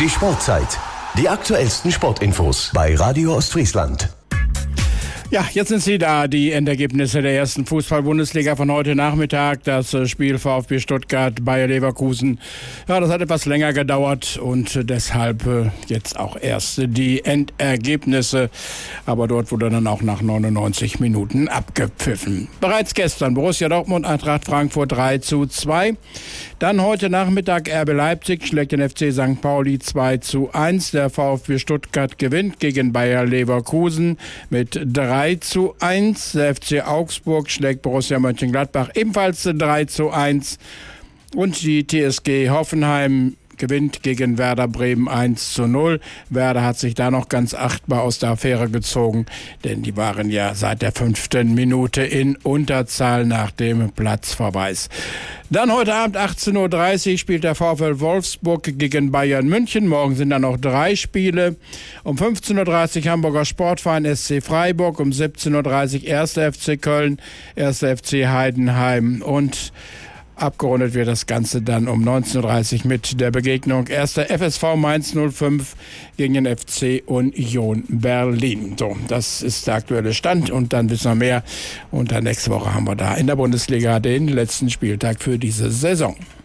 Die Sportzeit. Die aktuellsten Sportinfos bei Radio Ostfriesland. Ja, jetzt sind sie da, die Endergebnisse der ersten Fußball-Bundesliga von heute Nachmittag. Das Spiel VfB Stuttgart, Bayer Leverkusen. Ja, das hat etwas länger gedauert und deshalb jetzt auch erst die Endergebnisse. Aber dort wurde dann auch nach 99 Minuten abgepfiffen. Bereits gestern Borussia Dortmund, Eintracht Frankfurt 3:2. Dann heute Nachmittag RB Leipzig schlägt den FC St. Pauli 2:1. Der VfB Stuttgart gewinnt gegen Bayer Leverkusen mit 3:1. Der FC Augsburg schlägt Borussia Mönchengladbach ebenfalls 3:1. Und die TSG Hoffenheim gewinnt gegen Werder Bremen 1:0. Werder hat sich da noch ganz achtbar aus der Affäre gezogen, denn die waren ja seit der 5. Minute in Unterzahl nach dem Platzverweis. Dann heute Abend 18:30 Uhr spielt der VfL Wolfsburg gegen Bayern München. Morgen sind dann noch 3 Spiele. Um 15:30 Uhr Hamburger Sportverein SC Freiburg, um 17:30 Uhr 1. FC Köln, 1. FC Heidenheim und abgerundet wird das Ganze dann um 19:30 Uhr mit der Begegnung 1. FSV Mainz 05 gegen den FC Union Berlin. So, das ist der aktuelle Stand und dann wissen wir mehr. Und dann nächste Woche haben wir da in der Bundesliga den letzten Spieltag für diese Saison.